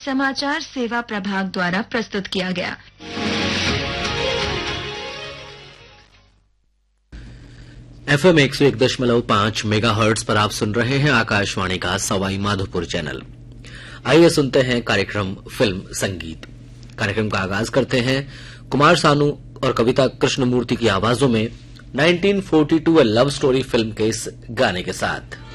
समाचार सेवा प्रभाग द्वारा प्रस्तुत किया गया। FM 101.5 मेगाहर्ट्ज पर आप सुन रहे हैं आकाशवाणी का सवाई माधोपुर चैनल। आइए सुनते हैं कार्यक्रम फिल्म संगीत। कार्यक्रम का आगाज करते हैं कुमार सानू और कविता कृष्णमूर्ति की आवाजों में 1942 लव स्टोरी फिल्म के इस गाने के साथ।